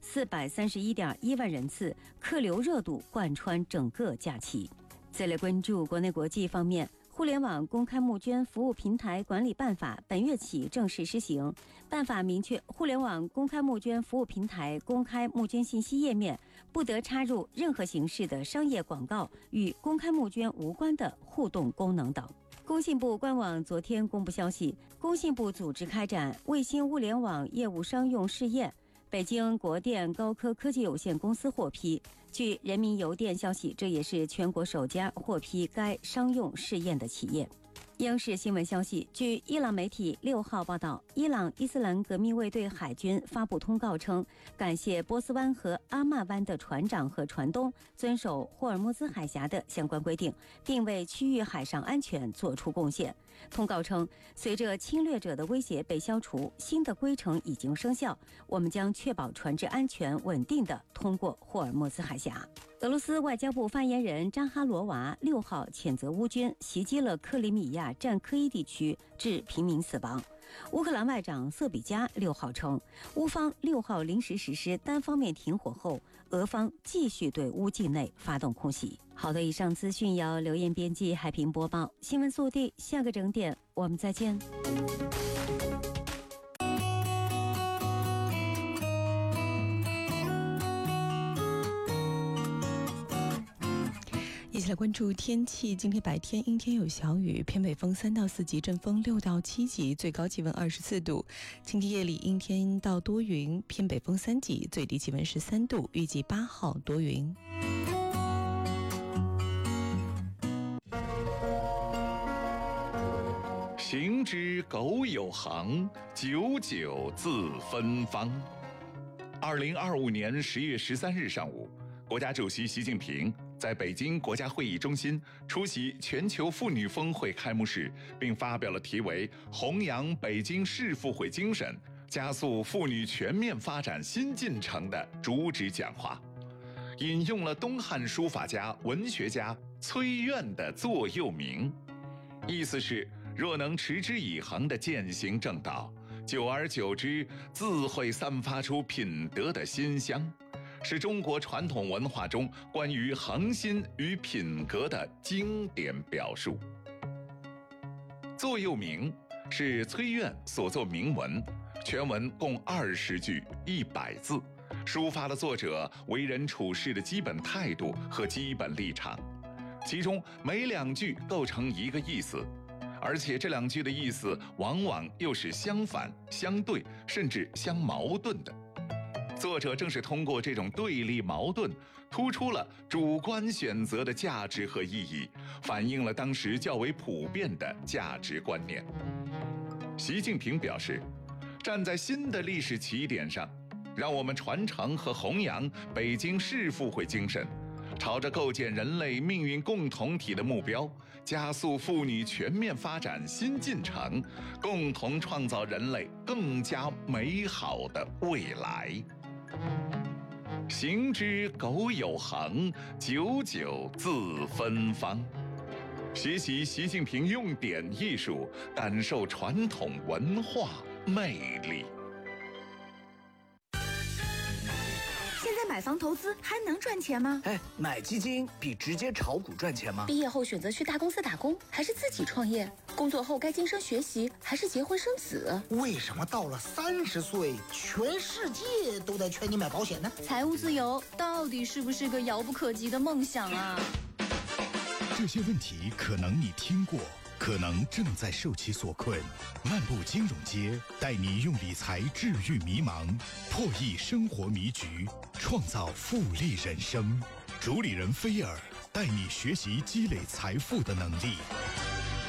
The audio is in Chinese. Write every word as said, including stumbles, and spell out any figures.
四百三十一点一万人次，客流热度贯穿整个假期。再来关注国内国际方面。互联网公开募捐服务平台管理办法本月起正式施行。办法明确，互联网公开募捐服务平台公开募捐信息页面不得插入任何形式的商业广告与公开募捐无关的互动功能等。工信部官网昨天公布消息，工信部组织开展卫星物联网业务商用试验。北京国电高科科技有限公司获批。据人民邮电消息，这也是全国首家获批该商用试验的企业。央视新闻消息，据伊朗媒体六号报道，伊朗伊斯兰革命卫队海军发布通告称，感谢波斯湾和阿曼湾的船长和船东遵守霍尔木兹海峡的相关规定，并为区域海上安全作出贡献。通告称，随着侵略者的威胁被消除，新的规程已经生效，我们将确保船只安全稳定地通过霍尔木兹海峡。俄罗斯外交部发言人扎哈罗娃六号谴责乌军袭击了克里米亚战科伊地区，致平民死亡。乌克兰外长瑟比加六号称，乌方六号临时实施单方面停火后，俄方继续对乌境内发动空袭。好的，以上资讯由刘艳编辑、海平播报。新闻速递，下个整点我们再见。 一起来关注天气。今天白天阴天有小雨，偏北风三到四级，阵风六到七级，最高气温二十四度。今天夜里阴天到多云，偏北风三级，最低气温十三度。预计八号多云。 行之苟有行，久久自芬芳。二零二五年十月十三日上午，国家主席习近平在北京国家会议中心出席全球妇女峰会开幕式，并发表了题为《弘扬北京市妇会精神，加速妇女全面发展新进程》的主旨讲话，引用了东汉书法家、文学家崔苑的座右铭，意思是若能持之以恒地践行正道，久而久之，自会散发出品德的馨香，是中国传统文化中关于恒心与品格的经典表述。座右铭是崔苑所作铭文，全文共二十句一百字，抒发了作者为人处事的基本态度和基本立场，其中每两句构成一个意思，而且这两句的意思往往又是相反、相对，甚至相矛盾的。作者正是通过这种对立矛盾，突出了主观选择的价值和意义，反映了当时较为普遍的价值观念。习近平表示，站在新的历史起点上，让我们传承和弘扬北京市妇会精神，朝着构建人类命运共同体的目标，加速妇女全面发展新进程，共同创造人类更加美好的未来。行之苟有行，久久自芬芳。学习习近平用典艺术，感受传统文化魅力。 现在买房投资还能赚钱吗？ 哎，买基金比直接炒股赚钱吗？ 毕业后选择去大公司打工，还是自己创业？工作后该晋升学习，还是结婚生子？ 为什么到了三十岁，全世界都在劝你买保险呢？ 财务自由到底是不是个遥不可及的梦想啊？ 这些问题可能你听过，可能正在受其所困。漫步金融街，带你用理财治愈迷茫，破译生活迷局，创造复利人生。主理人菲尔带你学习积累财富的能力。